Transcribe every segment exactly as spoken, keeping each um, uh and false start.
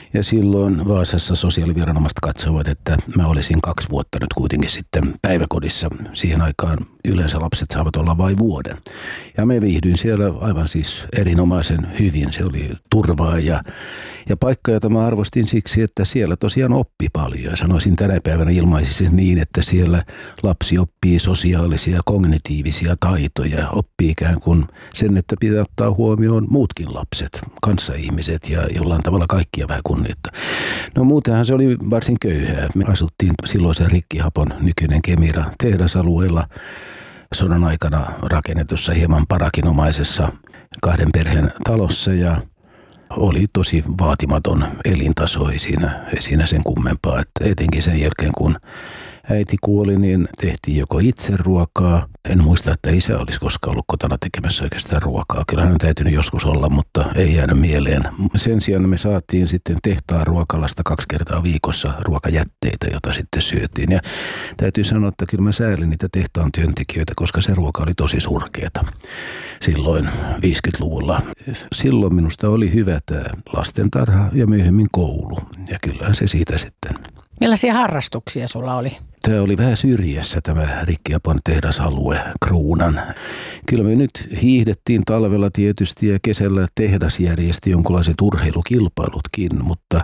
Ja silloin Vaasassa sosiaaliviranomaiset katsovat, että mä olisin kaksi vuotta nyt kuitenkin sitten päiväkodissa. Siihen aikaan yleensä lapset saavat olla vain vuoden. Ja me viihdyin siellä aivan siis erinomaisen hyvin. Se oli turvaa ja, ja paikka, jota mä arvostin siksi, että siellä tosiaan oppi paljon. Sanoisin tänä päivänä ilmaisisin niin, että siellä lapsi oppii sosiaalisia ja kognitiivisia taitoja. Oppii ikään kuin sen, että pitää ottaa huomioon muutkin lapset, kanssaihmiset ja jollain tavalla kaikkia vähän kunnioittaa. No muutenhan se oli varsin köyhää. Me asuttiin silloisen Rikkihapon nykyinen Kemira tehdasalueella sodan aikana rakennetussa hieman parakinomaisessa kahden perheen talossa ja oli tosi vaatimaton elintaso, ei siinä, ei siinä sen kummempaa. Että etenkin sen jälkeen, kun äiti kuoli, niin tehtiin joko itse ruokaa. En muista, että isä olisi koskaan ollut kotona tekemässä oikeastaan ruokaa. Kyllä hän on täytynyt joskus olla, mutta ei jäänyt mieleen. Sen sijaan me saatiin sitten tehtaan ruokalasta kaksi kertaa viikossa ruokajätteitä, jota sitten syötiin. Ja täytyy sanoa, että kyllä mä säälin niitä tehtaan työntekijöitä, koska se ruoka oli tosi surkeata silloin viisikymmentäluvulla. Silloin minusta oli hyvä tämä lastentarha ja myöhemmin koulu. Ja kyllähän se siitä sitten. Millaisia harrastuksia sulla oli? Tämä oli vähän syrjässä tämä Rikkihapon tehdasalue Kruunan. Kyllä me nyt hiihdettiin talvella tietysti ja kesällä tehdas järjesti jonkinlaiset urheilukilpailutkin, mutta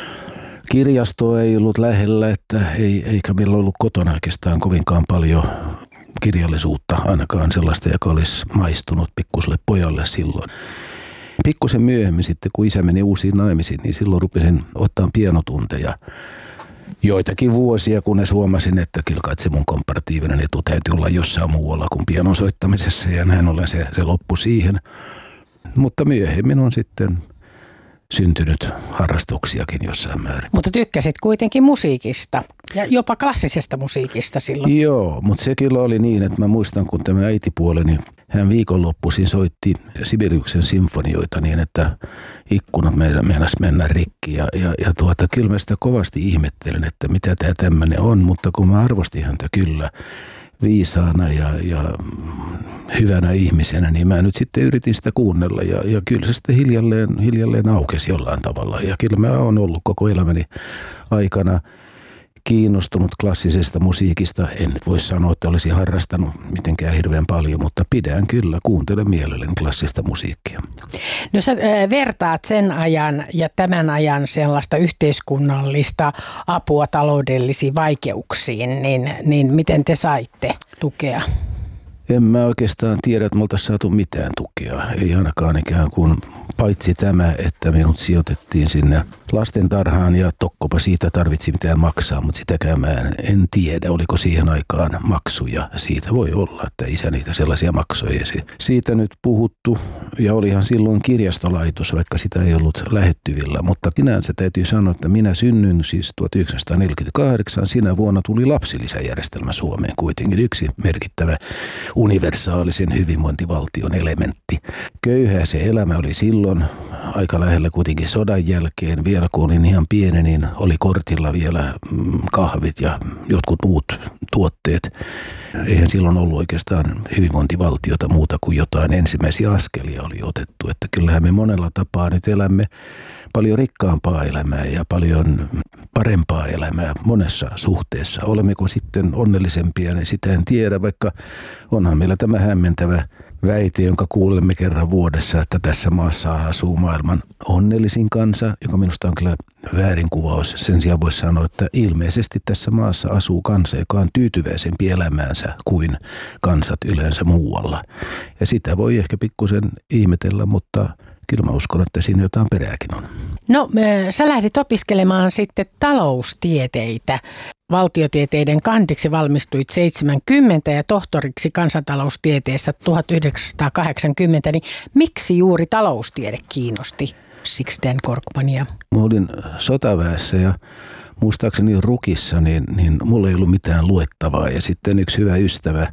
kirjastoa ei ollut lähellä, että ei, eikä meillä ollut kotona oikeastaan kovinkaan paljon kirjallisuutta, ainakaan sellaista, joka olisi maistunut pikkuselle pojalle silloin. Pikkusen myöhemmin sitten, kun isä meni uusiin naimisiin, niin silloin rupesin ottaa pianotunteja. Joitakin vuosia, kunnes huomasin, että kyllä kai se mun komparatiivinen etu täytyy olla jossain muualla kuin pianon soittamisessa ja näin ollen se, se loppui siihen. Mutta myöhemmin on sitten syntynyt harrastuksiakin jossain määrin. Mutta tykkäsit kuitenkin musiikista ja jopa klassisesta musiikista silloin. Joo, mutta se kyllä oli niin, että mä muistan, kun tämä äitipuoleni, hän viikonloppuisin soitti Sibeliuksen sinfonioita niin, että ikkunat meinasi mennä rikki. Ja, ja, ja tuota, kyllä mä sitä kovasti ihmettelen, että mitä tämä tämmöinen on, mutta kun mä arvostin häntä kyllä viisaana ja, ja hyvänä ihmisenä, niin mä nyt sitten yritin sitä kuunnella ja, ja kyllä se sitten hiljalleen, hiljalleen aukesi jollain tavalla. Ja kyllä mä oon ollut koko elämäni aikana kiinnostunut klassisesta musiikista. En nyt voi sanoa, että olisi harrastanut mitenkään hirveän paljon, mutta pidän kyllä, kuuntelen mielelläni klassista musiikkia. No sä vertaat sen ajan ja tämän ajan sellaista yhteiskunnallista apua taloudellisiin vaikeuksiin, niin, niin miten te saitte tukea? En mä oikeastaan tiedä, että me oltaisiin saatu mitään tukea. Ei ainakaan ikään kuin paitsi tämä, että minut sijoitettiin sinne lastentarhaan ja tokkopa siitä tarvitsi mitään maksaa, mutta sitäkään mä en tiedä, oliko siihen aikaan maksuja. Siitä voi olla, että isä niitä sellaisia maksoi. Siitä nyt puhuttu ja olihan silloin kirjastolaitos, vaikka sitä ei ollut lähettyvillä, mutta sinänsä täytyy sanoa, että minä synnyin siis tuhatyhdeksänsataaneljäkymmentäkahdeksan. Sinä vuonna tuli lapsilisäjärjestelmä Suomeen kuitenkin yksi merkittävä universaalisen hyvinvointivaltion elementti. Köyhää se elämä oli silloin, aika lähellä kuitenkin sodan jälkeen. Vielä kun olin ihan pieni, niin oli kortilla vielä kahvit ja jotkut muut tuotteet. Eihän silloin ollut oikeastaan hyvinvointivaltiota muuta kuin jotain ensimmäisiä askelia oli otettu. Että kyllähän me monella tapaa nyt elämme paljon rikkaampaa elämää ja paljon parempaa elämää monessa suhteessa. Olemmeko sitten onnellisempia, niin sitä en tiedä, vaikka onhan meillä tämä hämmentävä väite, jonka kuulemme kerran vuodessa, että tässä maassa asuu maailman onnellisin kansa, joka minusta on kyllä väärinkuvaus. Sen sijaan voisi sanoa, että ilmeisesti tässä maassa asuu kansa, joka on tyytyväisempi elämäänsä kuin kansat yleensä muualla. Ja sitä voi ehkä pikkusen ihmetellä, mutta kyllä mä uskon, että siinä jotain perääkin on. No, sä lähdit opiskelemaan sitten taloustieteitä. Valtiotieteiden kandiksi valmistuit seitsemänkymmentä ja tohtoriksi kansantaloustieteessä tuhatyhdeksänsataakahdeksankymmentä. Niin miksi juuri taloustiede kiinnosti Sixten Korkmania? Mä olin sotaväessä ja muistaakseni Rukissa, niin, niin mulla ei ollut mitään luettavaa. Ja sitten yksi hyvä ystävä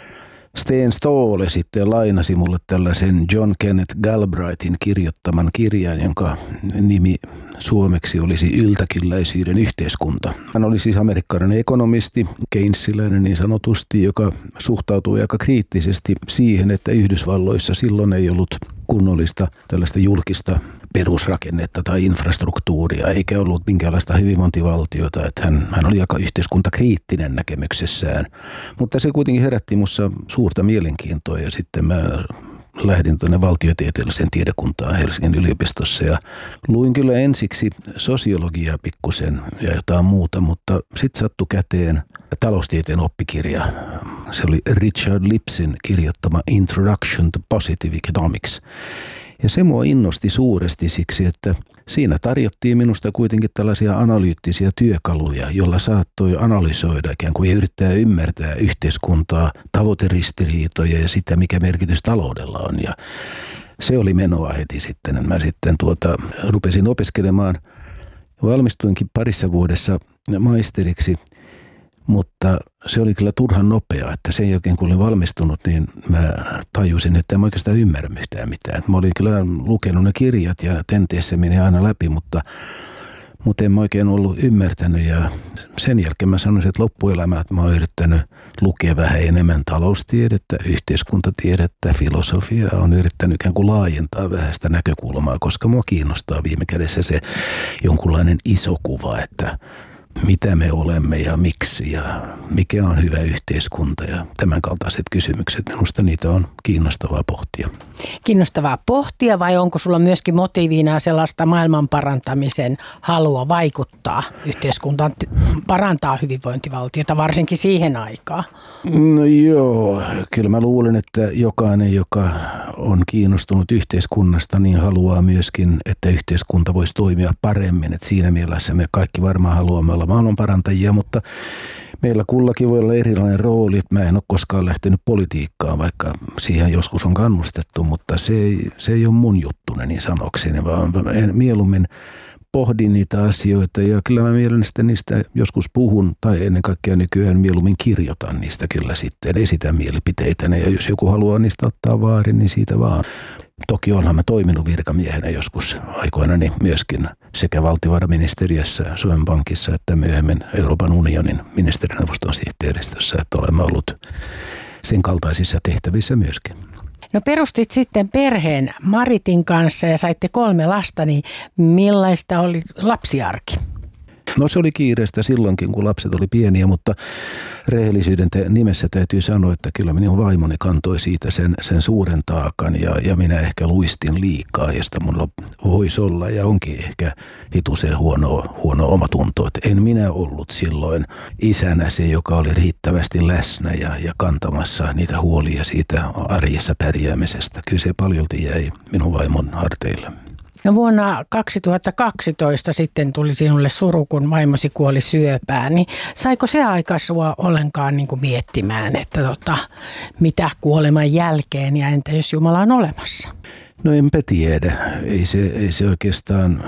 Sten Ståhle sitten lainasi mulle tällaisen John Kenneth Galbraithin kirjoittaman kirjan, jonka nimi suomeksi olisi Yltäkylläisyyden yhteiskunta. Hän oli siis amerikkalainen ekonomisti, keynesiläinen niin sanotusti, joka suhtautui aika kriittisesti siihen, että Yhdysvalloissa silloin ei ollut kunnollista tällaista julkista perusrakennetta tai infrastruktuuria, eikä ollut minkäänlaista hyvinvointivaltiota. Että hän, hän oli aika yhteiskuntakriittinen näkemyksessään, mutta se kuitenkin herätti minussa suurta mielenkiintoa ja sitten mä lähdin tuonne valtiotieteelliseen tiedekuntaan Helsingin yliopistossa ja luin kyllä ensiksi sosiologiaa pikkusen ja jotain muuta, mutta sitten sattui käteen taloustieteen oppikirja. Se oli Richard Lipsin kirjoittama Introduction to Positive Economics. Ja se mua innosti suuresti siksi, että siinä tarjottiin minusta kuitenkin tällaisia analyyttisiä työkaluja, joilla saattoi analysoida ikään kuin ja yrittää ymmärtää yhteiskuntaa, tavoiteristiriitoja ja sitä, mikä merkitys taloudella on. Ja se oli menoa heti sitten. Mä sitten tuota, rupesin opiskelemaan, valmistuinkin parissa vuodessa maisteriksi, mutta se oli kyllä turhan nopea, että sen jälkeen kun olin valmistunut, niin mä tajusin, että en mä oikeastaan ymmärrä yhtään mitään. Mä olin kyllä lukenut ne kirjat ja tenteessä meni aina läpi, mutta, mutta en mä oikein ollut ymmärtänyt. Ja sen jälkeen mä sanoisin, että loppuelämää, että mä oon yrittänyt lukea vähän enemmän taloustiedettä, yhteiskuntatiedettä, filosofiaa. Olen yrittänyt ikään kuin laajentaa vähän sitä näkökulmaa, koska mua kiinnostaa viime kädessä se jonkunlainen iso kuva, että mitä me olemme ja miksi ja mikä on hyvä yhteiskunta ja tämän kaltaiset kysymykset. Minusta niitä on kiinnostavaa pohtia. Kiinnostavaa pohtia vai onko sulla myöskin motiivina sellaista maailman parantamisen halua vaikuttaa yhteiskuntaan, parantaa hyvinvointivaltiota varsinkin siihen aikaan? No joo, kyllä mä luulen, että jokainen, joka on kiinnostunut yhteiskunnasta, niin haluaa myöskin, että yhteiskunta voisi toimia paremmin. Että siinä mielessä me kaikki varmaan haluamme olla maailmanparantajia, mutta meillä kullakin voi olla erilainen rooli. Mä en ole koskaan lähtenyt politiikkaan, vaikka siihen joskus on kannustettu, mutta se ei, se ei ole mun juttuni niin sanokseni, vaan mieluummin pohdin niitä asioita ja kyllä mä mielestäni niistä joskus puhun tai ennen kaikkea nykyään mieluummin kirjoitan niistä kyllä sitten, esitän mielipiteitäni ja jos joku haluaa niistä ottaa vaarin, niin siitä vaan. Toki olenhan mä toiminut virkamiehenä joskus aikoinani myöskin sekä valtiovarainministeriössä, Suomen Pankissa että myöhemmin Euroopan unionin ministerineuvoston sihteeristössä, että olemme ollut sen kaltaisissa tehtävissä myöskin. No perustit sitten perheen Maritin kanssa ja saitte kolme lasta, niin millaista oli lapsiarki? No se oli kiireistä silloinkin, kun lapset oli pieniä, mutta rehellisyyden te- nimessä täytyy sanoa, että kyllä minun vaimoni kantoi siitä sen, sen suuren taakan ja, ja minä ehkä luistin liikaa, josta mulla voisi olla ja onkin ehkä hitusen huono, huono omatunto. Että en minä ollut silloin isänä se, joka oli riittävästi läsnä ja, ja kantamassa niitä huolia siitä arjessa pärjäämisestä. Kyllä se paljolti jäi minun vaimon harteille. No vuonna kaksituhattakaksitoista sitten tuli sinulle suru, kun vaimosi kuoli syöpään, niin saiko se aika sua ollenkaan niin kuin miettimään, että tota, mitä kuoleman jälkeen ja entä jos Jumala on olemassa? No enpä tiedä. Ei se, ei se oikeastaan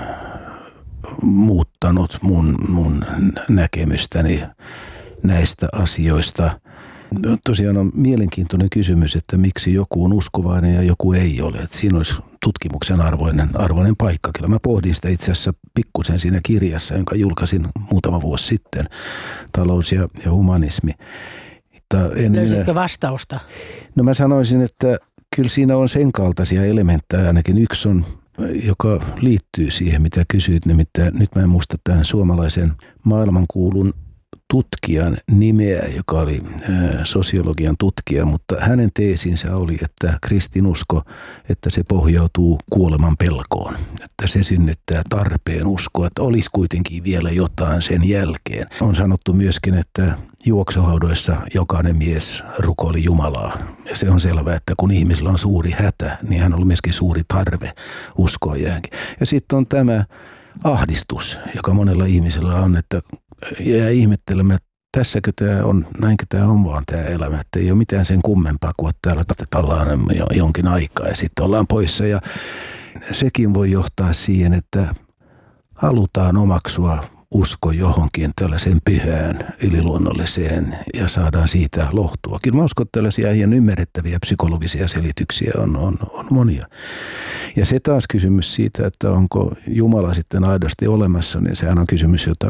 muuttanut mun, mun näkemystäni näistä asioista. Tosiaan on mielenkiintoinen kysymys, että miksi joku on uskovainen ja joku ei ole. Että siinä olisi tutkimuksen arvoinen, arvoinen paikka. Kyllä mä pohdin sitä itse asiassa pikkusen siinä kirjassa, jonka julkaisin muutama vuosi sitten, talous ja, ja humanismi. Löysitkö minä... vastausta? No mä sanoisin, että kyllä siinä on sen kaltaisia elementtejä, ainakin yksi on, joka liittyy siihen, mitä kysyit. Nimittäin nyt mä en muista tämän suomalaisen maailmankuulun tutkijan nimeä, joka oli sosiologian tutkija, mutta hänen teesinsä oli, että kristinusko, että se pohjautuu kuoleman pelkoon. Että se synnyttää tarpeen uskoa, että olisi kuitenkin vielä jotain sen jälkeen. On sanottu myöskin, että juoksuhaudoissa jokainen mies rukoili Jumalaa. Ja se on selvää, että kun ihmisellä on suuri hätä, niin hän on myöskin suuri tarve uskoa jääkin. Ja sitten on tämä ahdistus, joka monella ihmisellä on, että jää ihmettelemään, että tässäkö tämä on, näinkö tämä on vaan tämä elämä, että ei ole mitään sen kummempaa kuin että täällä tatetellaan jonkin aikaa ja sitten ollaan poissa. Ja sekin voi johtaa siihen, että halutaan omaksua usko johonkin tällaiseen pyhään, yliluonnolliseen ja saadaan siitä lohtua. Kyllä mä uskon, että tällaisia ihan ymmärrettäviä psykologisia selityksiä on, on, on monia. Ja se taas kysymys siitä, että onko Jumala sitten aidosti olemassa, niin sehän on kysymys, jota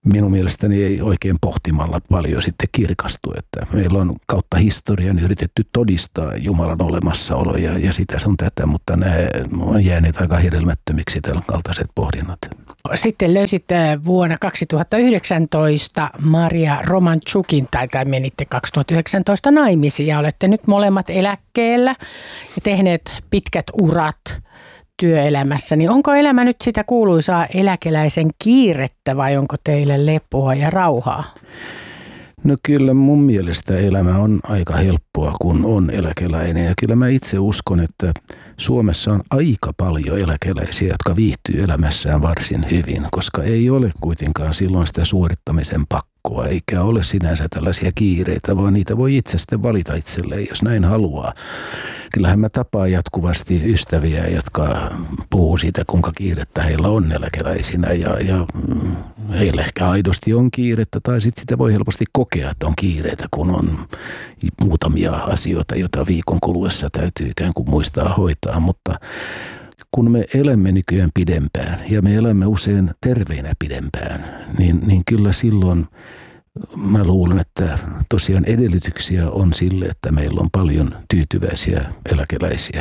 minun mielestäni ei oikein pohtimalla paljon sitten kirkastu, että meillä on kautta historian yritetty todistaa Jumalan olemassaolo ja, ja sitä sun tätä, mutta nämä on jääneet aika hedelmättömiksi tämän kaltaiset pohdinnat. Sitten löysit vuonna kaksituhattayhdeksäntoista Maria Romanchukin, tai, tai menitte kaksituhattayhdeksäntoista naimisiin ja olette nyt molemmat eläkkeellä ja tehneet pitkät urat työelämässä, niin onko elämä nyt sitä kuuluisaa eläkeläisen kiirettä vai onko teille lepoa ja rauhaa? No kyllä mun mielestä elämä on aika helppoa, kun on eläkeläinen. Ja kyllä mä itse uskon, että Suomessa on aika paljon eläkeläisiä, jotka viihtyy elämässään varsin hyvin, koska ei ole kuitenkaan silloin sitä suorittamisen pakkoa, eikä ole sinänsä tällaisia kiireitä, vaan niitä voi itse sitten valita itselleen, jos näin haluaa. Kyllähän mä tapaan jatkuvasti ystäviä, jotka puhuu siitä, kuinka kiirettä heillä on eläkeläisinä ja, ja heillä ehkä aidosti on kiirettä tai sitten sitä voi helposti kokea, että on kiireitä, kun on muutamia asioita, joita viikon kuluessa täytyy ikään kuin muistaa hoitaa, mutta kun me elämme nykyään pidempään ja me elämme usein terveinä pidempään, niin, niin kyllä silloin mä luulen, että tosiaan edellytyksiä on sille, että meillä on paljon tyytyväisiä eläkeläisiä.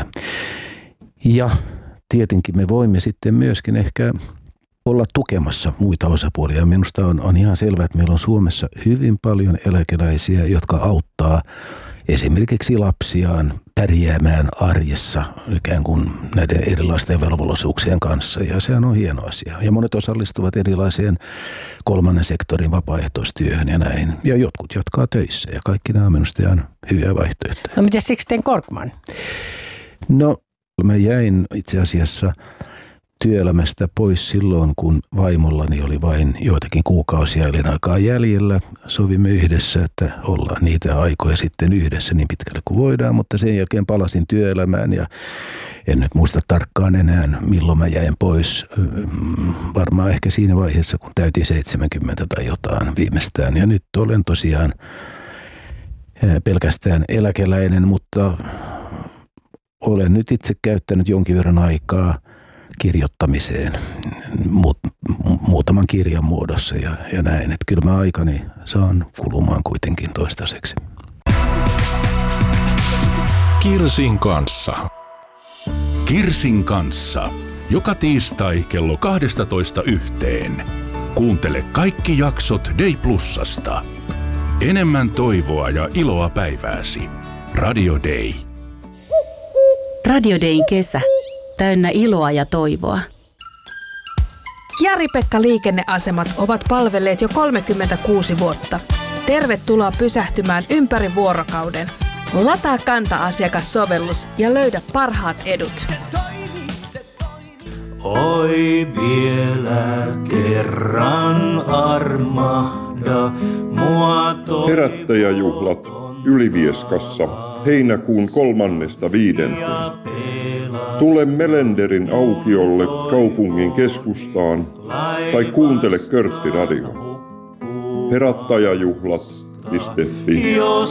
Ja tietenkin me voimme sitten myöskin ehkä olla tukemassa muita osapuolia. Minusta on, on ihan selvää, että meillä on Suomessa hyvin paljon eläkeläisiä, jotka auttaa esimerkiksi lapsiaan pärjäämään arjessa ikään kuin näiden erilaisten velvollisuuksien kanssa. Ja sehän on hieno asia. Ja monet osallistuvat erilaiseen kolmannen sektorin vapaaehtoistyöhön ja näin. Ja jotkut jatkaa töissä. Ja kaikki nämä on minusta ihan hyviä vaihtoehtoja. No miten Sixten Korkman? No mä jäin itse asiassa työelämästä pois silloin, kun vaimollani oli vain joitakin kuukausia elinaikaa jäljellä. Sovimme yhdessä, että ollaan niitä aikoja sitten yhdessä niin pitkälle kuin voidaan, mutta sen jälkeen palasin työelämään ja en nyt muista tarkkaan enää, milloin mä jäin pois. Varmaan ehkä siinä vaiheessa, kun täytin seitsemänkymmentä tai jotain viimeistään. Ja nyt olen tosiaan pelkästään eläkeläinen, mutta olen nyt itse käyttänyt jonkin verran aikaa kirjoittamiseen muut, muutaman kirjan muodossa ja, ja näin. Että kyllä mä aikani saan kulumaan kuitenkin toistaiseksi. Kirsin kanssa. Kirsin kanssa. Joka tiistai kello kaksitoista yhteen. Kuuntele kaikki jaksot Day Plusasta. Enemmän toivoa ja iloa päivääsi. Radio Day. Radio Dayn kesä. Täynnä iloa ja toivoa. Jari-Pekka Liikenneasemat ovat palvelleet jo kolmekymmentäkuusi vuotta. Tervetuloa pysähtymään ympäri vuorokauden. Lataa Kanta-asiakassovellus ja löydä parhaat edut. Oi vielä kerran armahda mua toivoon. Herättäjäjuhlat Ylivieskassa heinäkuun kolmannesta viidenteen. Tule Melenderin aukiolle kaupungin keskustaan tai kuuntele Körtti Radio. Herättäjäjuhlat piste fi.